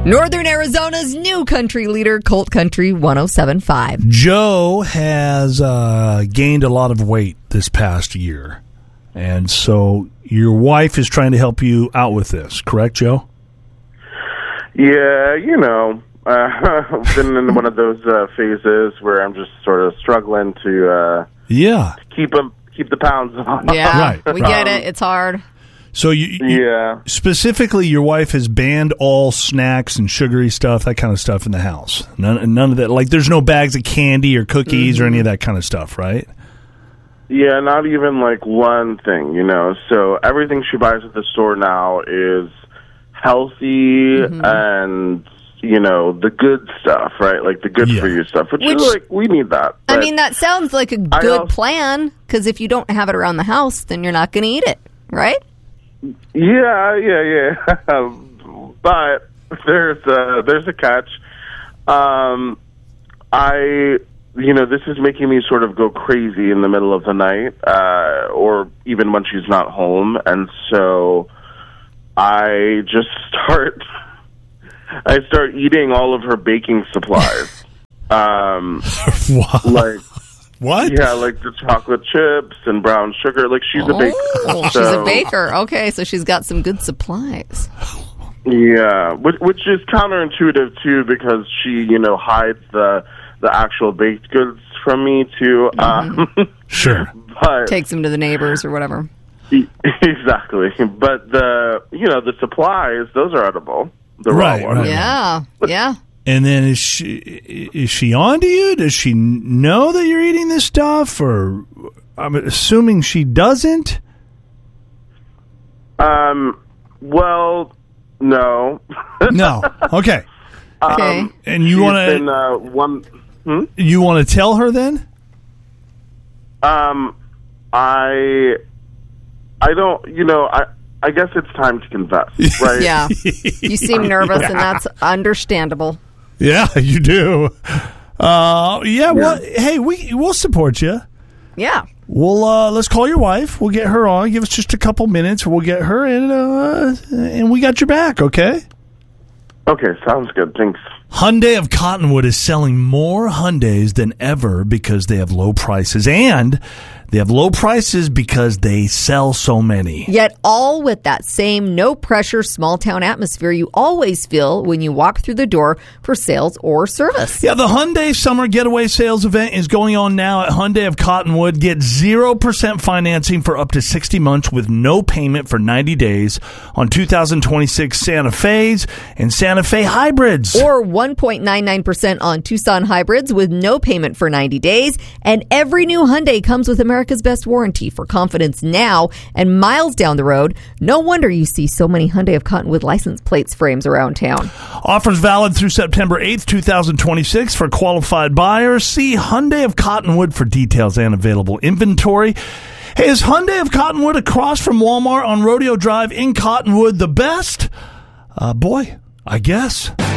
Northern Arizona's new country leader, Colt Country 107.5. Joe has gained a lot of weight this past year. And so your wife is trying to help you out with this, correct, Joe? Yeah, I've been in one of those phases where I'm just sort of struggling to keep the pounds off. Yeah, we get it. It's hard. So specifically, your wife has banned all snacks and sugary stuff, that kind of stuff in the house. None of that. Like, there's no bags of candy or cookies or any of that kind of stuff, right? Yeah, not even like one thing, So everything she buys at the store now is healthy and, the good stuff, right? Like the good for you stuff, which is like, we need that. I mean, that sounds like a good plan, because if you don't have it around the house, then you're not going to eat it, right? Yeah. But there's a catch. This is making me sort of go crazy in the middle of the night, or even when she's not home, and so I just start eating all of her baking supplies. Like. What? Yeah, like the chocolate chips and brown sugar. Like, she's a baker. She's a baker. Okay, so she's got some good supplies. Yeah, which is counterintuitive, too, because she, hides the actual baked goods from me, too. Sure. But takes them to the neighbors or whatever. Exactly. But the supplies, those are edible. The raw ones. Yeah. And then is she on to you? Does she know that you're eating this stuff? Or I'm assuming she doesn't? Well, no. No. Okay. Okay. And you want to You want to tell her then? I don't, I guess it's time to confess, right? Yeah. You seem nervous, and that's understandable. Yeah, you do. Well, hey, we'll support you. Yeah. We'll let's call your wife. We'll get her on. Give us just a couple minutes. We'll get her in, and we got your back. Okay. Okay, sounds good. Thanks. Hyundai of Cottonwood is selling more Hyundais than ever because they have low prices, and they have low prices because they sell so many. Yet all with that same no-pressure, small-town atmosphere you always feel when you walk through the door for sales or service. Yeah, the Hyundai Summer Getaway Sales Event is going on now at Hyundai of Cottonwood. Get 0% financing for up to 60 months with no payment for 90 days on 2026 Santa Fe's and Santa Fe hybrids. Or 1.99% on Tucson hybrids with no payment for 90 days. And every new Hyundai comes with America's best warranty for confidence now and miles down the road. No wonder you see so many Hyundai of Cottonwood license plates frames around town. Offers valid through September 8th, 2026 for qualified buyers. See Hyundai of Cottonwood for details and available inventory. Hey, is Hyundai of Cottonwood across from Walmart on Rodeo Drive in Cottonwood the best? Boy, I guess.